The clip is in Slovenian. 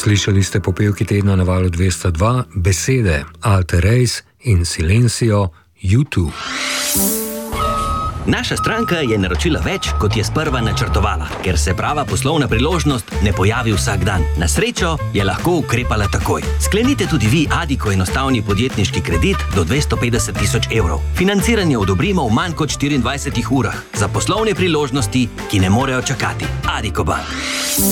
Slišali ste popevki tedna na Valu 202, Besede, Alter Reis in Silencio, U2. Naša stranka je naročila več, kot je sprva načrtovala, ker se prava poslovna priložnost ne pojavi vsak dan. Na srečo je lahko ukrepala takoj. Sklenite tudi vi Addiko enostavni podjetniški kredit do 250 000 evrov. Financiranje odobrimo v manj kot 24 urah za poslovne priložnosti, ki ne morejo čakati. Addiko Bank.